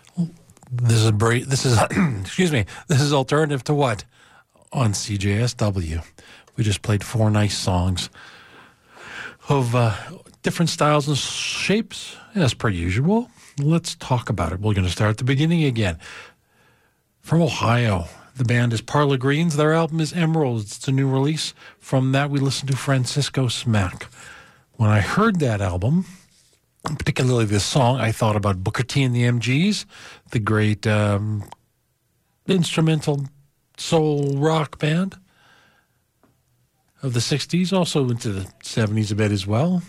This is excuse me. This is Alternative to What on CJSW. We just played 4 nice songs of different styles and shapes, as per usual. Let's talk about it. We're going to start at the beginning again. From Ohio, the band is Parlor Greens. Their album is Emeralds. It's a new release. From that, we listened to Francisco Smack. When I heard that album, particularly this song, I thought about Booker T and the MGs, the great instrumental soul rock band of the 60s, also into the 70s a bit as well.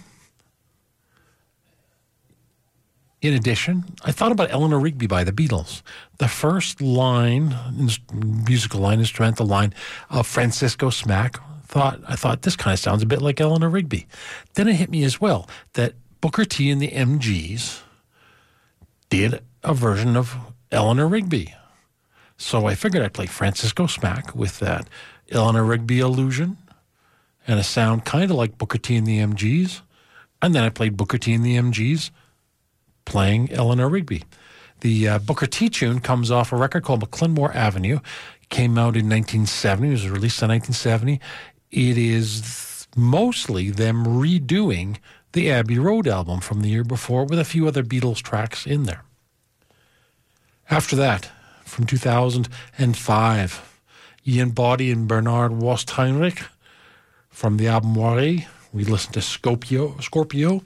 In addition, I thought about Eleanor Rigby by the Beatles. The first line, musical line, instrumental line of Francisco Smack, I thought this kind of sounds a bit like Eleanor Rigby. Then it hit me as well that Booker T and the MGs did a version of Eleanor Rigby. So I figured I'd play Francisco Smack with that Eleanor Rigby allusion and a sound kind of like Booker T and the MGs. And then I played Booker T and the MGs playing Eleanor Rigby. The Booker T tune comes off a record called McLenmore Avenue. It came out in 1970. It was released in 1970. It is mostly them redoing the Abbey Road album from the year before with a few other Beatles tracks in there. After that, from 2005, Ian Boddy and Bernard Wostheinrich from the album Moiré. We listened to Scorpio.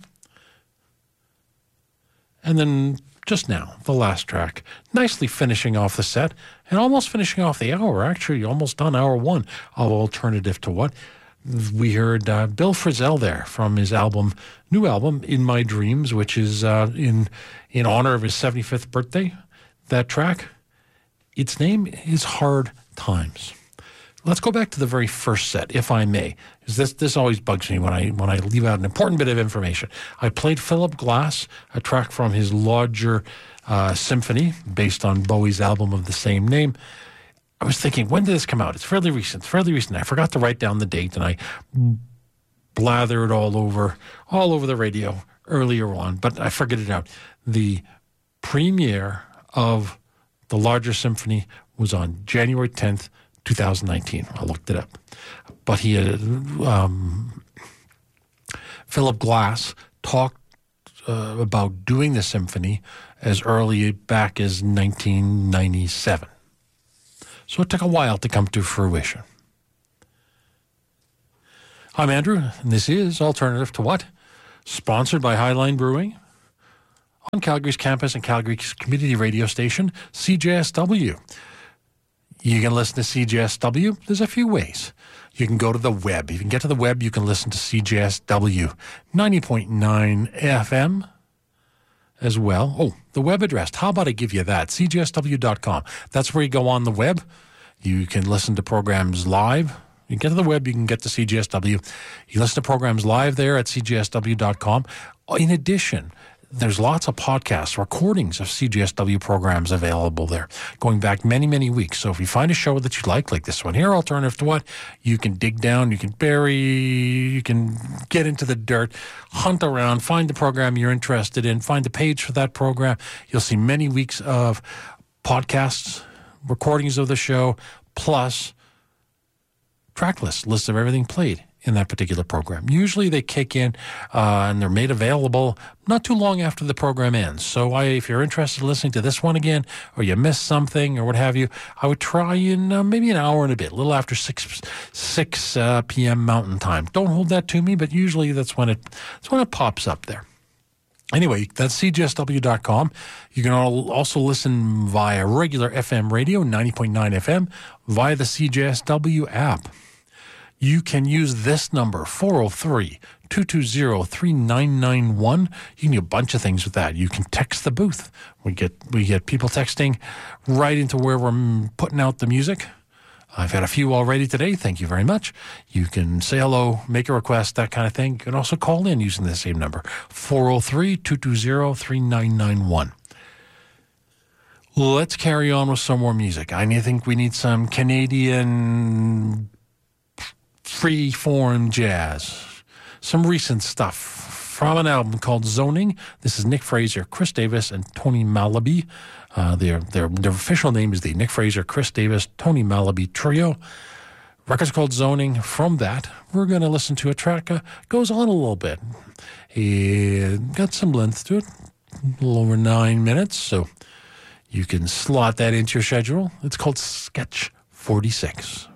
And then just now, the last track, nicely finishing off the set and almost finishing off the hour, actually almost done hour 1 of Alternative to What. We heard Bill Frisell there from his new album, In My Dreams, which is in honor of his 75th birthday, that track. Its name is Hard Times. Let's go back to the very first set, if I may, because this always bugs me when I leave out an important bit of information. I played Philip Glass, a track from his Lodger Symphony, based on Bowie's album of the same name. I was thinking, when did this come out? It's fairly recent. I forgot to write down the date, and I blathered all over the radio earlier on, but I figured it out. The premiere of the Lodger Symphony was on January 10th, 2019. I looked it up. But he had, Philip Glass talked about doing the symphony as early back as 1997. So it took a while to come to fruition. I'm Andrew, and this is Alternative to What? Sponsored by Highline Brewing on Calgary's campus and Calgary's community radio station, CJSW. You can listen to CJSW. There's a few ways. You can go to the web. If you can get to the web, you can listen to CJSW 90.9 FM as well. Oh, the web address. How about I give you that? CJSW.com. That's where you go on the web. You can listen to programs live. You get to the web, you can get to CJSW. You listen to programs live there at CJSW.com. In addition, there's lots of podcasts, recordings of CJSW programs available there, going back many, many weeks. So if you find a show that you like this one here, Alternative to What, you can dig down, you can bury, you can get into the dirt, hunt around, find the program you're interested in, find the page for that program. You'll see many weeks of podcasts, recordings of the show, plus track lists of everything played in that particular program. Usually they kick in and they're made available not too long after the program ends. So if you're interested in listening to this one again, or you missed something or what have you, I would try in maybe an hour and a bit, a little after 6 p.m. Mountain Time. Don't hold that to me, but usually that's when it pops up there. Anyway, that's CJSW.com. You can also listen via regular FM radio, 90.9 FM, via the CJSW app. You can use this number, 403-220-3991. You can do a bunch of things with that. You can text the booth. We get people texting right into where we're putting out the music. I've had a few already today. Thank you very much. You can say hello, make a request, that kind of thing. You can also call in using the same number, 403-220-3991. Let's carry on with some more music. I think we need some Canadian free-form jazz, some recent stuff from an album called Zoning. This is Nick Fraser, Chris Davis, and Tony Malaby. Their official name is the Nick Fraser, Chris Davis, Tony Malaby Trio. Record's called Zoning. From that, we're going to listen to a track goes on a little bit. It got some length to it, a little over 9 minutes, so you can slot that into your schedule. It's called Sketch 46.